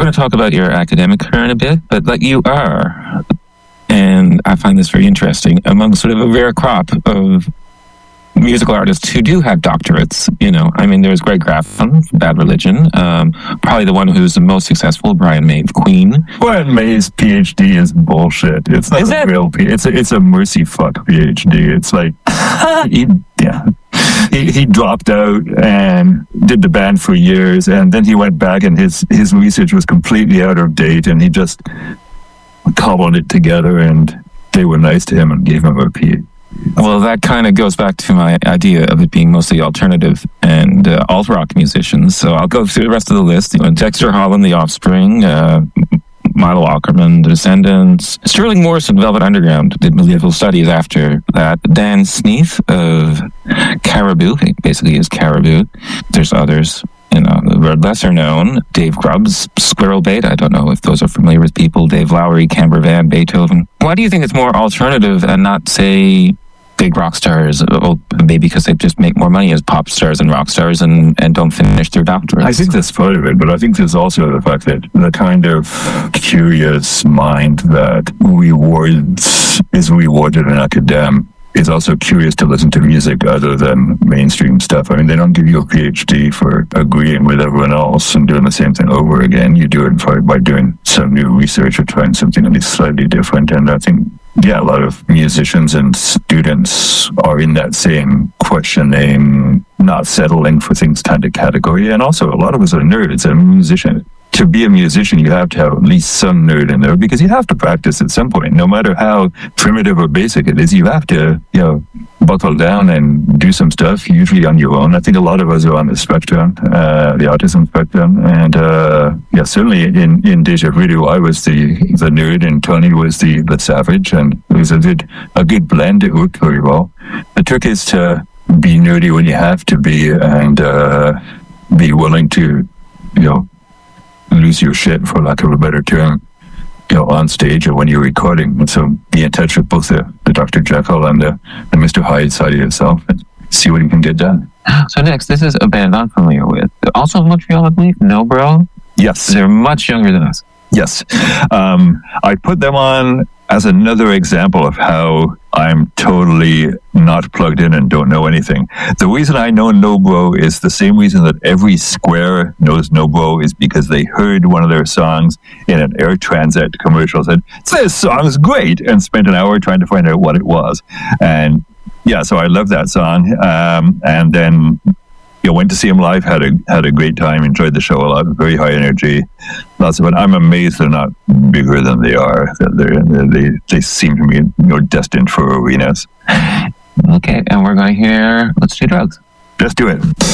going to talk about your academic career in a bit, but like you are, and I find this very interesting, among sort of a rare crop of musical artists who do have doctorates. You know, I mean, there's Greg Graff from Bad Religion, probably the one who's the most successful, Brian May of Queen. Brian May's PhD is bullshit. It's not a real PhD. It's a mercy fuck PhD. It's like, he dropped out and did the band for years, and then he went back and his research was completely out of date, and he just cobbled it together, and they were nice to him and gave him a PhD. Well, that kind of goes back to my idea of it being mostly alternative and alt-rock musicians. So I'll go through the rest of the list. You know, Dexter Holland, The Offspring, Milo Ackerman, The Descendants, Sterling Morrison, Velvet Underground, did medieval studies after that. Dan Sneath of Caribou, he basically is Caribou. There's others, you know, who are lesser known. Dave Grubbs, Squirrel Bait, I don't know if those are familiar with people. Dave Lowry, Camber Van, Beethoven. Why do you think it's more alternative and not, say, big rock stars? Well, maybe because they just make more money as pop stars and rock stars and don't finish their doctorates. I think that's part of it, but I think there's also the fact that the kind of curious mind that is rewarded in academia is also curious to listen to music other than mainstream stuff. I mean, they don't give you a PhD for agreeing with everyone else and doing the same thing over again. You do it by doing some new research or trying something that is slightly different. And I think, a lot of musicians and students are in that same questioning, not settling for things kind of category. And also, a lot of us are nerds. I'm a musician. To be a musician, you have to have at least some nerd in there, because you have to practice at some point. No matter how primitive or basic it is, you have to, buckle down and do some stuff, usually on your own. I think a lot of us are on the spectrum, the autism spectrum. And certainly in Deja Voodoo, I was the nerd and Tony was the savage. And it was a good blend. It worked very well. The trick is to be nerdy when you have to be, and be willing to, lose your shit, for lack of a better term, on stage or when you're recording. And so be in touch with both the Dr. Jekyll and the Mr. Hyde side of yourself and see what you can get done. So next, this is a band I'm familiar with. Also in Montreal, I believe, No Bro? Yes. They're much younger than us. Yes. I put them on as another example of how I'm totally not plugged in and don't know anything. The reason I know No Bro is the same reason that every square knows No Bro, is because they heard one of their songs in an Air Transat commercial, said, "This song's great," and spent an hour trying to find out what it was. And so I love that song. And then went to see them live, had a great time, enjoyed the show a lot, very high energy, lots of fun. I'm amazed they're not bigger than they are. They seem to me destined for arenas. Okay, and we're going to hear Let's Do Drugs. Let's do it.